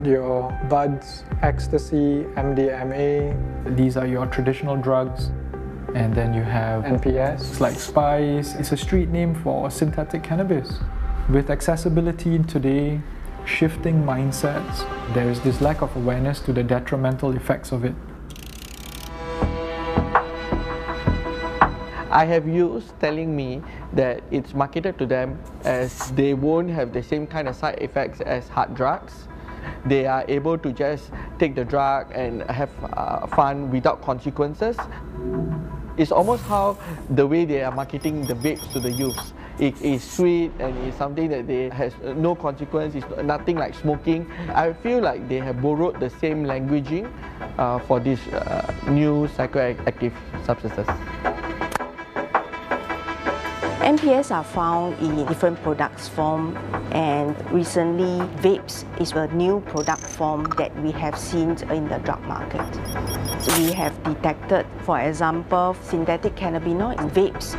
Your buds, ecstasy, MDMA. These are your traditional drugs. And then you have NPS. It's like Spice. It's a street name for synthetic cannabis. With accessibility today, shifting mindsets, there is this lack of awareness to the detrimental effects of it. I have youths telling me that it's marketed to them as they won't have the same kind of side effects as hard drugs. They are able to just take the drug and have fun without consequences. It's almost how the way they are marketing the vapes to the youths. It is sweet and it's something that has no consequence. It's nothing like smoking. I feel like they have borrowed the same languaging for these new psychoactive substances. NPS are found in different products form, and recently vapes is a new product form that we have seen in the drug market. We have detected, for example, synthetic cannabinoid in vapes.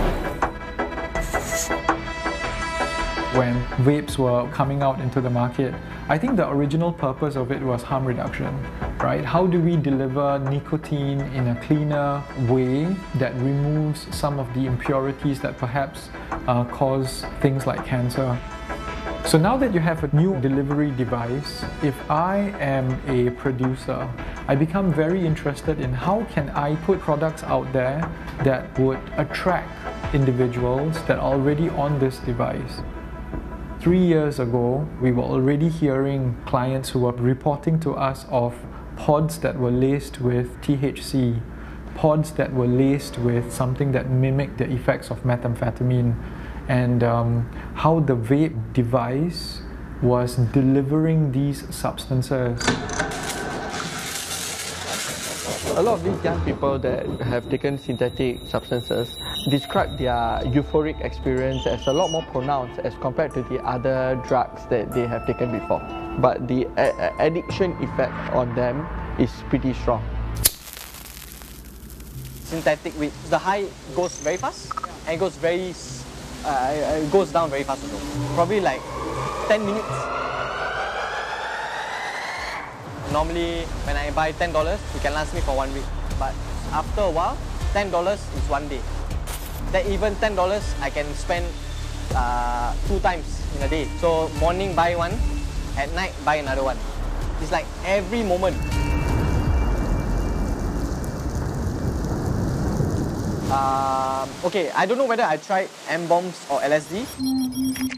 When vapes were coming out into the market, I think the original purpose of it was harm reduction, right? How do we deliver nicotine in a cleaner way that removes some of the impurities that perhaps cause things like cancer? So now that you have a new delivery device, if I am a producer, I become very interested in how can I put products out there that would attract individuals that are already on this device. 3 years ago, we were already hearing clients who were reporting to us of pods that were laced with THC, pods that were laced with something that mimicked the effects of methamphetamine, and how the vape device was delivering these substances. A lot of these young people that have taken synthetic substances describe their euphoric experience as a lot more pronounced as compared to the other drugs that they have taken before. But the addiction effect on them is pretty strong. Synthetic weed, the high goes very fast and it goes down very fast also. Probably like 10 minutes. Normally, when I buy $10, it can last me for 1 week. But after a while, $10 is 1 day. That even $10 I can spend 2 times in a day. So morning buy one, at night buy another one. It's like every moment. Okay, I don't know whether I tried M-bombs or LSD.